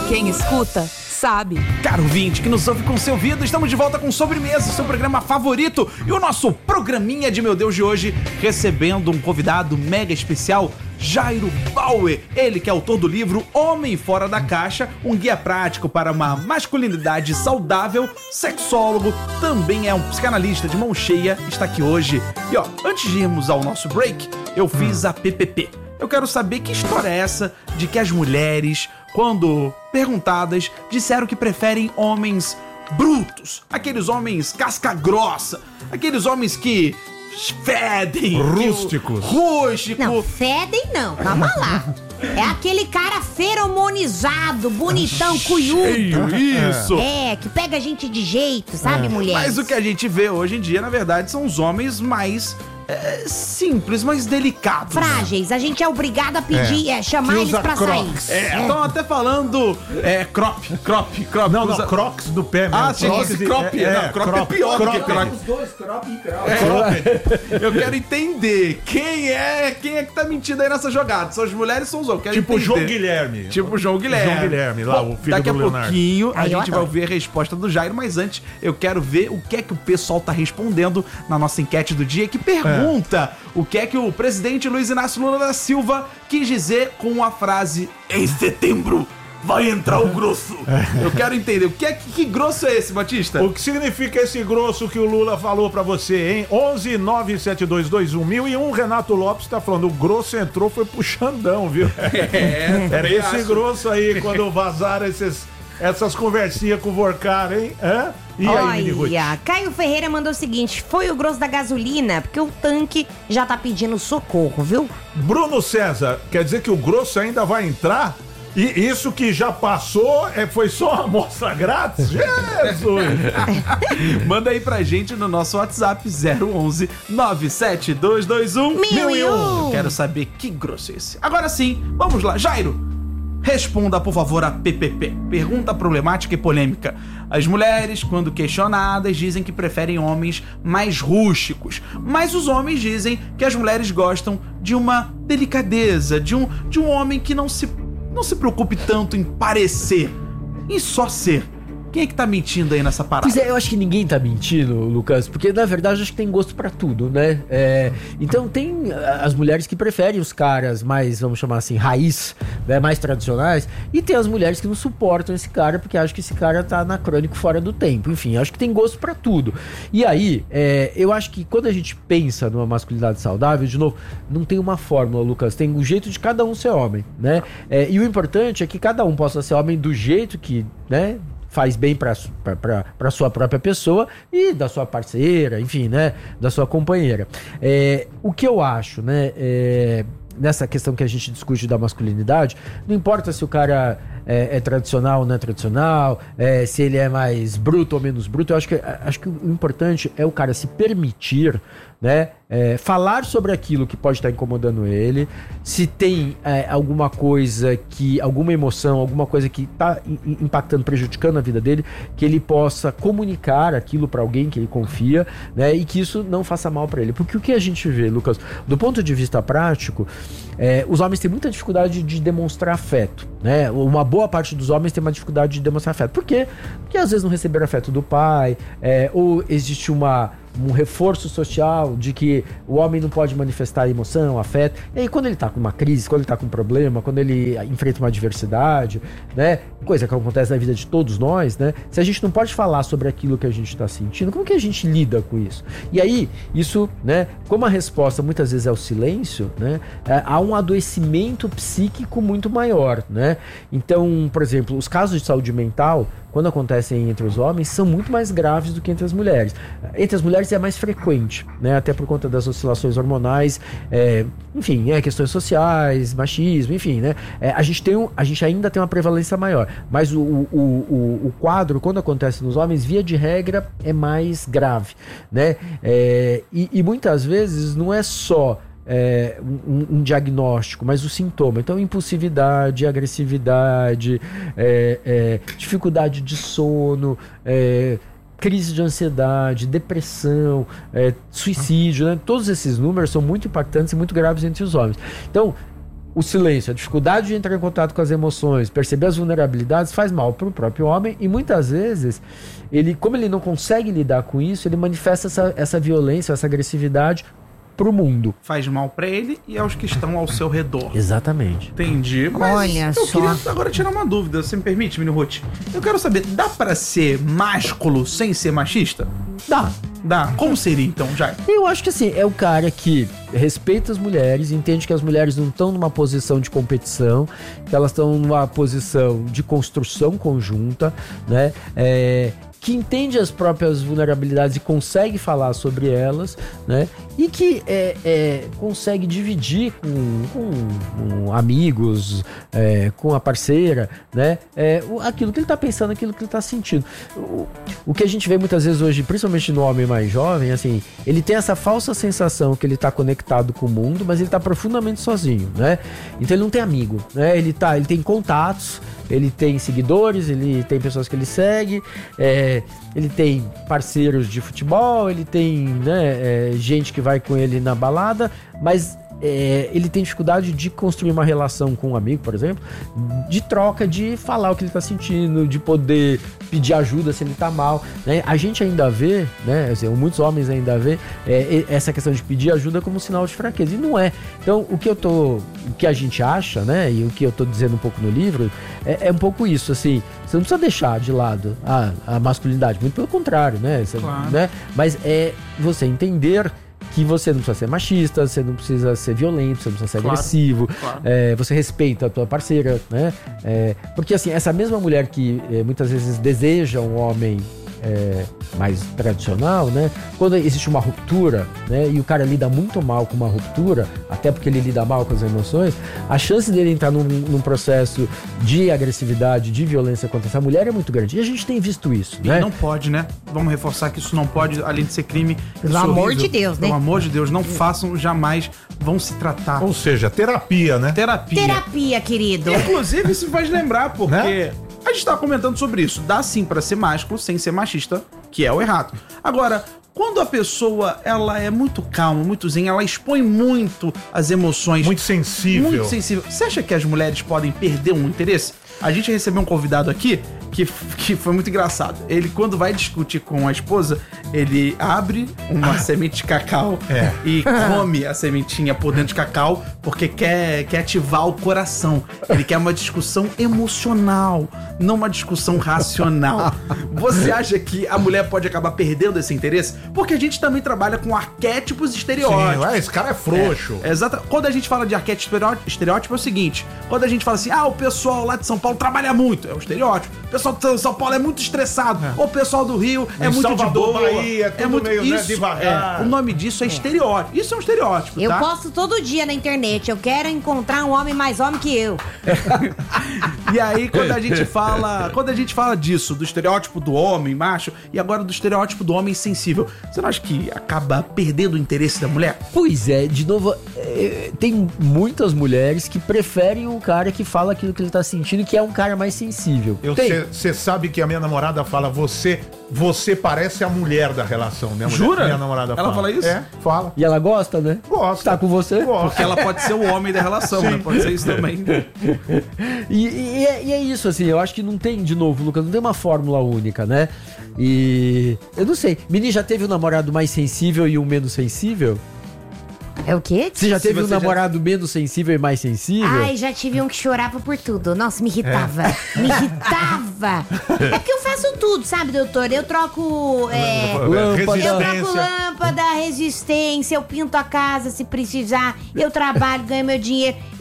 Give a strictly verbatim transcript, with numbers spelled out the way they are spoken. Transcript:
Quem escuta, sabe. Caro ouvinte que nos ouve com seu ouvido, estamos de volta com Sobremesa, seu programa favorito, e o nosso programinha de Meu Deus de hoje, recebendo um convidado mega especial, Jairo Bauer, ele que é autor do livro Homem Fora da Caixa, um guia prático para uma masculinidade saudável, sexólogo, também é um psicanalista de mão cheia, está aqui hoje. E ó, antes de irmos ao nosso break, eu fiz a P P P. Eu quero saber que história é essa de que as mulheres, quando perguntadas, disseram que preferem homens brutos, aqueles homens casca grossa, aqueles homens que fedem, rústicos. Que, rústico. Não, fedem não, calma lá. É aquele cara feromonizado, bonitão, cunhudo. Isso. É, que pega a gente de jeito, sabe, é. mulher? Mas o que a gente vê hoje em dia, na verdade, são os homens mais é, simples, mais delicados. Frágeis. A gente é obrigado a pedir, é, é chamar eles pra crocs. sair. É, estão é. até falando é, crop, crop, crop. Não, não, usa... crocs do pé mesmo. Ah, tinha esse crop. É, não, crop é, é pior crop, do que croc. Os dois, crop e crop. É, eu quero entender quem é, quem é que tá mentindo aí nessa jogada. São as mulheres ou são os homens? Tipo o entender. João Guilherme. Tipo o João Guilherme. João Guilherme, lá, Bom, o filho daqui do a Leonardo. pouquinho a Ai, gente vai ouvir a resposta do Jairo, mas antes eu quero ver o que é que o pessoal tá respondendo na nossa enquete do dia, que pergunta é. o que é que o presidente Luiz Inácio Lula da Silva quis dizer com a frase "em setembro vai entrar o grosso". Eu quero entender, o que é que, que grosso é esse, Batista? O que significa esse grosso que o Lula falou pra você, hein? onze nove sete dois dois um mil e um Renato Lopes tá falando, o grosso entrou, foi pro Xandão, viu? É, era esse acho. grosso aí, quando vazaram esses, essas conversinhas com o Vorcar, hein? Hã? E aí, olha, Caio Ferreira mandou o seguinte: foi o grosso da gasolina, porque o tanque já tá pedindo socorro, viu? Bruno César, quer dizer que o grosso ainda vai entrar? E isso que já passou é, foi só uma amostra grátis? Jesus! Manda aí pra gente no nosso WhatsApp zero onze nove sete dois dois um mil e um. Eu quero saber que grosso é esse. Agora sim, vamos lá, Jairo. Responda, por favor, a P P P. Pergunta problemática e polêmica. As mulheres, quando questionadas, dizem que preferem homens mais rústicos. Mas os homens dizem que as mulheres gostam de uma delicadeza, de um, de um homem que não se, não se preocupe tanto em parecer, em só ser. Quem é que tá mentindo aí nessa parada? Pois é, eu acho que ninguém tá mentindo, Lucas, porque na verdade eu acho que tem gosto pra tudo, né? É, então tem as mulheres que preferem os caras mais, vamos chamar assim, raiz, né, mais tradicionais, e tem as mulheres que não suportam esse cara porque acham que esse cara tá anacrônico, fora do tempo. Enfim, acho que tem gosto pra tudo. E aí, é, eu acho que quando a gente pensa numa masculinidade saudável, de novo, não tem uma fórmula, Lucas, tem o jeito de cada um ser homem, né? É, e o importante é que cada um possa ser homem do jeito que, né, faz bem para para sua própria pessoa e da sua parceira, enfim, né, da sua companheira. É, o que eu acho, né, é, nessa questão que a gente discute da masculinidade, não importa se o cara é, é tradicional ou não é tradicional, é, se ele é mais bruto ou menos bruto, eu acho que, acho que o importante é o cara se permitir, né, é, falar sobre aquilo que pode estar incomodando ele, se tem é, alguma coisa que, alguma emoção, alguma coisa que está impactando, prejudicando a vida dele, que ele possa comunicar aquilo para alguém que ele confia, né, e que isso não faça mal para ele. Porque o que a gente vê, Lucas, do ponto de vista prático, é, os homens têm muita dificuldade de demonstrar afeto, né? Uma boa parte dos homens tem uma dificuldade de demonstrar afeto. Por quê? Porque às vezes não receberam afeto do pai, é, ou existe uma um reforço social de que o homem não pode manifestar emoção, afeto. E aí quando ele tá com uma crise, quando ele tá com um problema, quando ele enfrenta uma adversidade, né, coisa que acontece na vida de todos nós, né, se a gente não pode falar sobre aquilo que a gente tá sentindo, como que a gente lida com isso? E aí, isso, né, como a resposta muitas vezes é o silêncio, né, é, há um adoecimento psíquico muito maior, né? Então, por exemplo, os casos de saúde mental, quando acontecem entre os homens, são muito mais graves do que entre as mulheres. Entre as mulheres é mais frequente, né? Até por conta das oscilações hormonais, é, enfim, é, questões sociais, machismo, enfim, né? É, a, gente tem um, a gente ainda tem uma prevalência maior, mas o, o, o, o quadro, quando acontece nos homens, via de regra, é mais grave, né? É, e, e muitas vezes não é só É, um, um diagnóstico, mas o sintoma. Então, impulsividade, agressividade, é, é, dificuldade de sono, é, crise de ansiedade, depressão, é, suicídio, né? Todos esses números são muito impactantes e muito graves entre os homens. Então, o silêncio, a dificuldade de entrar em contato com as emoções, perceber as vulnerabilidades, faz mal para o próprio homem e muitas vezes, ele, como ele não consegue lidar com isso, ele manifesta essa, essa violência, essa agressividade pro mundo. Faz mal pra ele e aos que estão ao seu redor. Exatamente. Entendi. Mas Olha eu só. queria agora tirar uma dúvida, você me permite, Mini Ruth? Eu quero saber, dá pra ser másculo sem ser machista? Dá. Dá. Como seria então, Jair? Eu acho que assim, é o cara que respeita as mulheres, entende que as mulheres não estão numa posição de competição, que elas estão numa posição de construção conjunta, né? É, que entende as próprias vulnerabilidades e consegue falar sobre elas, né? E que é, é, consegue dividir com, com, com amigos, é, com a parceira, né? É, o- aquilo que ele tá pensando, aquilo que ele tá sentindo. O, o que a gente vê muitas vezes hoje, principalmente no homem mais jovem, assim, ele tem essa falsa sensação que ele tá conectado com o mundo, mas ele tá profundamente sozinho, né? Então ele não tem amigo, né? Ele, tá, ele tem contatos, ele tem seguidores, ele tem pessoas que ele segue, é, ele tem parceiros de futebol, ele tem, né, é, gente que vai com ele na balada, mas é, ele tem dificuldade de construir uma relação com um amigo, por exemplo, de troca, de falar o que ele tá sentindo, de poder pedir ajuda se ele tá mal, né? A gente ainda vê, né, assim, muitos homens ainda vê é, essa questão de pedir ajuda como sinal de fraqueza, e não é. Então, o que eu tô, o que a gente acha, né, e o que eu tô dizendo um pouco no livro, é, é um pouco isso, assim, você não precisa deixar de lado a, a masculinidade, muito pelo contrário, né, você, Claro. né, mas é você entender que você não precisa ser machista, você não precisa ser violento, você não precisa ser Claro, agressivo, claro. é, você respeita a tua parceira, né? É, porque assim, essa mesma mulher que é, muitas vezes deseja um homem é, mais tradicional, né? Quando existe uma ruptura, né? E o cara lida muito mal com uma ruptura, até porque ele lida mal com as emoções, a chance dele entrar num, num processo de agressividade, de violência contra essa mulher é muito grande. E a gente tem visto isso, E né? não pode, né? Vamos reforçar que isso não pode, além de ser crime. Pelo isso é amor horrível. de Deus, né? Pelo amor de Deus, não façam jamais, vão se tratar. Ou seja, terapia, né? Terapia. Terapia, querido. Inclusive, isso faz lembrar, porque Né? a gente tava comentando sobre isso. Dá sim pra ser másculo sem ser machista, que é o errado. Agora, quando a pessoa ela é muito calma, muito zen, ela expõe muito as emoções. Muito sensível. Muito sensível. Você acha que as mulheres podem perder um interesse? A gente recebeu um convidado aqui que, que foi muito engraçado. Ele, quando vai discutir com a esposa, ele abre uma semente de cacau É. e come a sementinha por dentro de cacau porque quer, quer ativar o coração. Ele quer uma discussão emocional, não uma discussão racional. Você acha que a mulher pode acabar perdendo esse interesse? Porque a gente também trabalha com arquétipos e Sim, estereótipos. ué, esse cara é frouxo. É, exato. Quando a gente fala de arquétipo estereótipo, estereótipo é o seguinte: quando a gente fala assim, ah, o pessoal lá de São Paulo trabalha muito, é o estereótipo. O pessoal de São Paulo é muito estressado. O pessoal do Rio é Em muito Salvador, de boa. Bahia, é tudo meio, né, devagar. é, o nome disso é estereótipo. Isso é um estereótipo, Eu tá? posto todo dia na internet. Eu quero encontrar um homem mais homem que eu. E aí, quando a gente fala, quando a gente fala disso, do estereótipo do homem macho e agora do estereótipo do homem sensível, você não acha que acaba perdendo o interesse da mulher? Pois é, de novo, é, tem muitas mulheres que preferem um cara que fala aquilo que ele tá sentindo, que é um cara mais sensível. Tem. Você sabe que a minha namorada fala, você, você parece a mulher da relação, né? Mulher, Jura? Minha namorada Ela fala isso? É, fala. E ela gosta, né? Gosta. Tá com você? Gosta. Porque ela pode ser o homem da relação, né? Pode ser isso também. E, e é, e é isso, assim, eu acho que não tem, de novo, Lucas, não tem uma fórmula única, né? E eu não sei, Mini já teve um namorado mais sensível e um menos sensível? É o quê? Você já Se teve um você já- namorado menos sensível e mais sensível? Ai, já tive um que chorava por tudo. Nossa, me irritava. Me irritava. É porque eu faço tudo, sabe, doutor? Eu troco. É, Lâmpada. eu troco Resistência. lâmpada, resistência, eu pinto a casa se precisar, eu trabalho, ganho meu dinheiro.